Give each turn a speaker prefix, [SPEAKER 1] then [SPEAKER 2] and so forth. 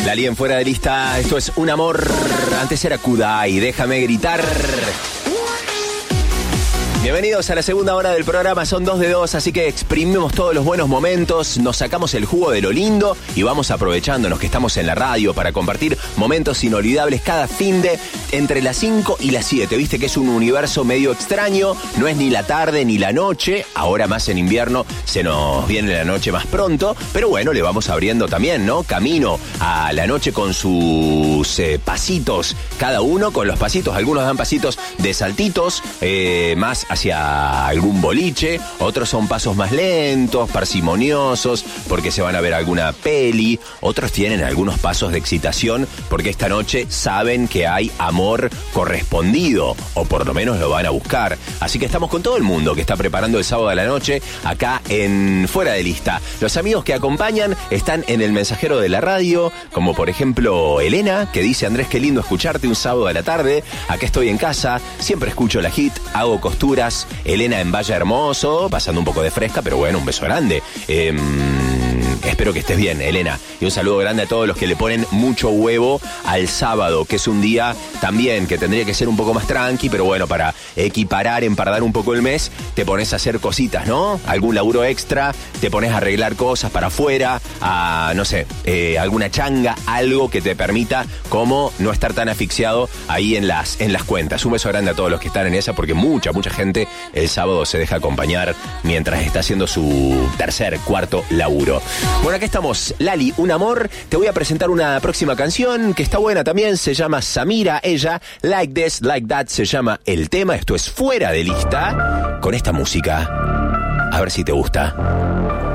[SPEAKER 1] Lali en Fuera de Lista, esto es Un Amor. Antes era Kudai, déjame gritar. Bienvenidos a la segunda hora del programa, son 2 de 2, así que exprimimos todos los buenos momentos, nos sacamos el jugo de lo lindo y vamos aprovechándonos que estamos en la radio para compartir momentos inolvidables cada fin de entre las 5 y las 7. Viste que es un universo medio extraño, no es ni la tarde ni la noche, ahora más en invierno se nos viene la noche más pronto, pero bueno, le vamos abriendo también, ¿no? Camino a la noche con sus pasitos, cada uno con los pasitos, algunos dan pasitos de saltitos, más hacia algún boliche, otros son pasos más lentos, parsimoniosos, porque se van a ver alguna peli, otros tienen algunos pasos de excitación, porque esta noche saben que hay amor correspondido, o por lo menos lo van a buscar. Así que estamos con todo el mundo que está preparando el sábado a la noche, acá en Fuera de Lista. Los amigos que acompañan están en el mensajero de la radio, como por ejemplo Elena, que dice: Andrés, qué lindo escucharte un sábado a la tarde, acá estoy en casa, siempre escucho la hit, hago costura. Elena en Valle Hermoso, pasando un poco de fresca, pero bueno, un beso grande. Espero que estés bien, Elena. Y un saludo grande a todos los que le ponen mucho huevo al sábado, que es un día también que tendría que ser un poco más tranqui, pero bueno, para equiparar, empardar un poco el mes, te pones a hacer cositas, ¿no? Algún laburo extra, te pones a arreglar cosas para afuera, a, no sé, alguna changa, algo que te permita como no estar tan asfixiado ahí en las cuentas. Un beso grande a todos los que están en esa, porque mucha gente el sábado se deja acompañar mientras está haciendo su tercer, cuarto laburo. Bueno, acá estamos, Lali, Un Amor. Te voy a presentar una próxima canción que está buena también, se llama Samira, ella, Like This, Like That se llama el tema. Esto es Fuera de Lista con esta música. A ver si te gusta.